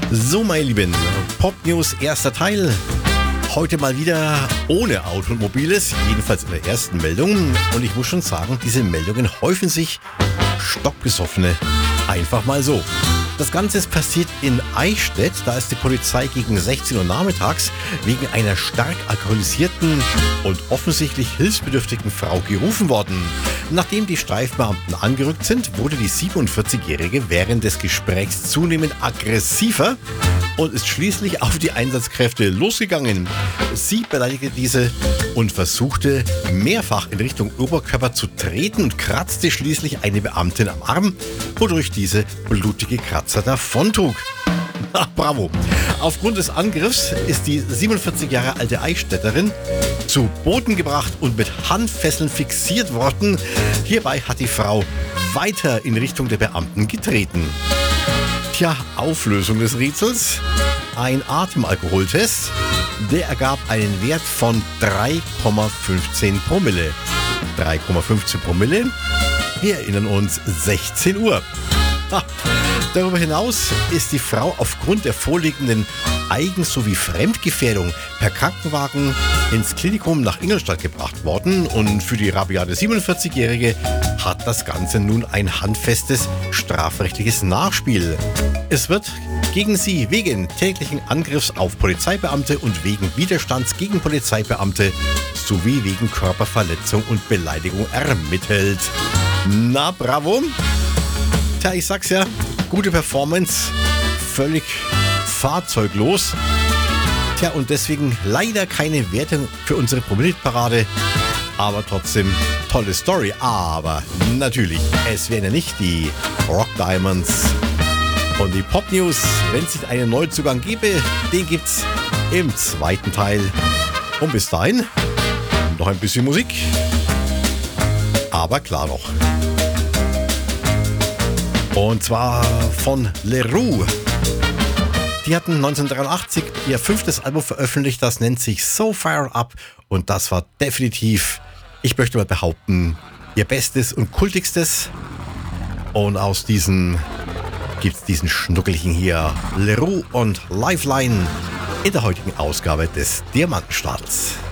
So, meine Lieben, Pop News, erster Teil. Heute mal wieder ohne Automobiles, jedenfalls in der ersten Meldung. Und ich muss schon sagen, diese Meldungen häufen sich stockbesoffene einfach mal so. Das Ganze ist passiert in Eichstätt. Da ist die Polizei gegen 16 Uhr nachmittags wegen einer stark alkoholisierten und offensichtlich hilfsbedürftigen Frau gerufen worden. Nachdem die Streifbeamten angerückt sind, wurde die 47-Jährige während des Gesprächs zunehmend aggressiver und ist schließlich auf die Einsatzkräfte losgegangen. Sie beleidigte diese und versuchte mehrfach in Richtung Oberkörper zu treten und kratzte schließlich eine Beamtin am Arm, wodurch diese blutige Kratzer davontrug. Ach, bravo. Aufgrund des Angriffs ist die 47 Jahre alte Eichstätterin zu Boden gebracht und mit Handfesseln fixiert worden. Hierbei hat die Frau weiter in Richtung der Beamten getreten. Tja, Auflösung des Rätsels. Ein Atemalkoholtest, der ergab einen Wert von 3,15 Promille. 3,15 Promille? Wir erinnern uns, 16 Uhr. Ha. Darüber hinaus ist die Frau aufgrund der vorliegenden Eigen- sowie Fremdgefährdung per Krankenwagen ins Klinikum nach Ingolstadt gebracht worden und für die rabiate 47-Jährige hat das Ganze nun ein handfestes strafrechtliches Nachspiel. Es wird gegen sie wegen täglichen Angriffs auf Polizeibeamte und wegen Widerstands gegen Polizeibeamte sowie wegen Körperverletzung und Beleidigung ermittelt. Na, bravo! Tja, ich sag's ja, gute Performance, völlig fahrzeuglos. Tja, und deswegen leider keine Wertung für unsere Promille-Parade, aber trotzdem tolle Story. Aber natürlich, es wären ja nicht die Rock Diamonds und die Pop News. Wenn es nicht einen Neuzugang gäbe, den gibt's im zweiten Teil. Und bis dahin noch ein bisschen Musik, aber klar doch. Und zwar von Leroux. Die hatten 1983 ihr 5. Album veröffentlicht, das nennt sich So Fire Up. Und das war definitiv, ich möchte mal behaupten, ihr bestes und kultigstes. Und aus diesen gibt's diesen Schnuckeligen hier, Leroux und Lifeline, in der heutigen Ausgabe des Diamantenstadels.